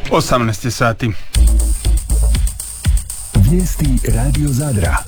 18 sati. Vijesti Radio Zadra.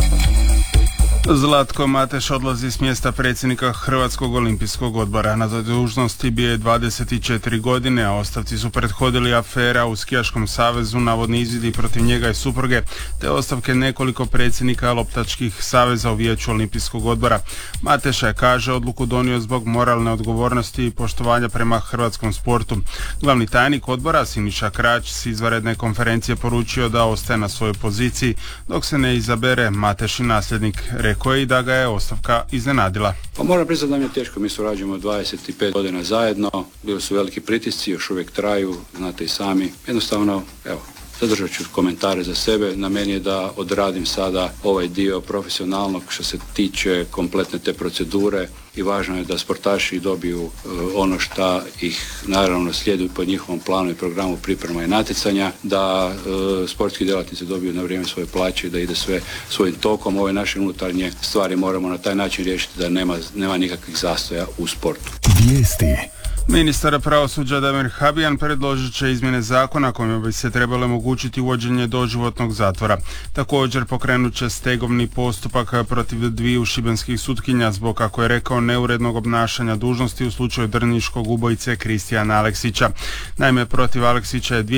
Zlatko Mateš odlazi s mjesta predsjednika Hrvatskog olimpijskog odbora. Na toj dužnosti bio je 24 godine, a ostavci su prethodili afera u Skijaškom savezu, navodni izvidi protiv njega i supruge, te ostavke nekoliko predsjednika loptačkih saveza u vijeću olimpijskog odbora. Mateša je, kaže, odluku donio zbog moralne odgovornosti i poštovanja prema hrvatskom sportu. Glavni tajnik odbora Siniša Krać s izvanredne konferencije poručio da ostaje na svojoj poziciji dok se ne izabere Matešin nasljednik. Rekao je i da ga je ostavka iznenadila. Pa moram priznati da mi je teško, mi surađujemo 25 godina zajedno, bili su veliki pritisci, još uvijek traju, znate i sami. Jednostavno, evo, zadržat ću komentare za sebe, na meni je da odradim sada ovaj dio profesionalnog što se tiče kompletne te procedure i važno je da sportaši dobiju ono što ih naravno slijedi po njihovom planu i programu priprema i natjecanja, da sportski djelatnici dobiju na vrijeme svoje plaće i da ide sve svojim tokom. Ove naše unutarnje stvari moramo na taj način riješiti da nema nikakvih zastoja u sportu. Vijesti. Ministar pravosuđa Damir Habijan predložit će izmjene zakona kojima bi se trebalo omogućiti uvođenje doživotnog zatvora. Također pokrenut će stegovni postupak protiv dviju šibenskih sutkinja zbog, kako je rekao, neurednog obnašanja dužnosti u slučaju drniškog ubojice Kristijana Aleksića. Naime, protiv Aleksića je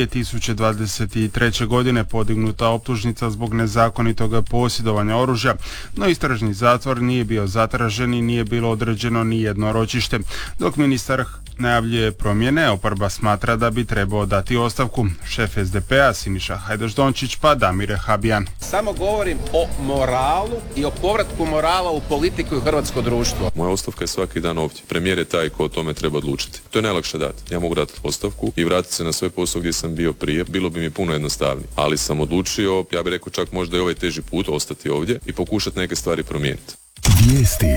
2023. godine podignuta optužnica zbog nezakonitog posjedovanja oružja, no istražni zatvor nije bio zatražen i nije bilo određeno ni jedno ročište. Dok ministar najavljuje promjene, oporba smatra da bi trebao dati ostavku. Šef SDP-a Siniša Hajdaš-Dončić pa Damir Habijan. Samo govorim o moralu i o povratku morala u politiku i u hrvatsko društvo. Moja ostavka je svaki dan ovdje. Premijer je taj ko o tome treba odlučiti. To je najlakše dati. Ja mogu dati ostavku i vratiti se na svoj posao gdje sam bio prije. Bilo bi mi puno jednostavnije. Ali sam odlučio, ja bih rekao čak možda i ovaj teži put, ostati ovdje i pokušati neke stvari promijeniti. Vijesti.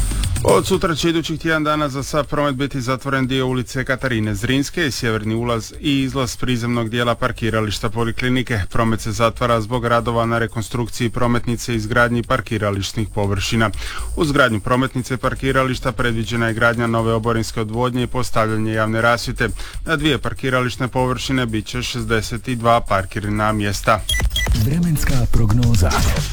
Od sutra će idućih tjedan dana za sav promet biti zatvoren dio ulice Katarine Zrinske i sjeverni ulaz i izlaz prizemnog dijela parkirališta poliklinike. Promet se zatvara zbog radova na rekonstrukciji prometnice i izgradnji parkirališnih površina. Uz gradnju prometnice i parkirališta predviđena je gradnja nove oborinske odvodnje i postavljanje javne rasvjete. Na dvije parkirališne površine bit će 62 parkirna mjesta. Vremenska prognoza.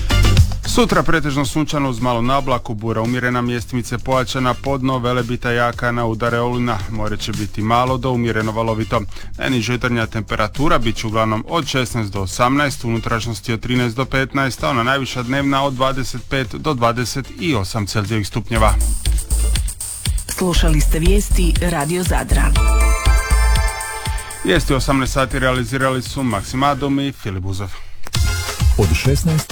Sutra pretežno sunčano uz malo nablaku, bura umjerena, mjestimice pojačana, podno Velebita jaka na udare olujna. More će biti malo do umjereno valovito. Najniža jutarnja temperatura bit će uglavnom od 16 do 18, unutrašnjosti od 13 do 15, a ona najviša dnevna od 25 do 28 Celzijevih stupnjeva. Slušali ste vijesti Radio Zadra. Vijesti 18 sati realizirali su Maksim Adom i Filip Buzov. Od 16